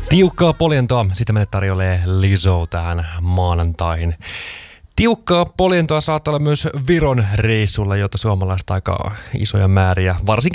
Tiukkaa poljentoa, sitä meille tarjoilee Lizzo tähän maanantaihin. Tiukkaa poljentoa saattaa olla myös Viron reissulla, jota suomalaista aika isoja määriä, varsinkin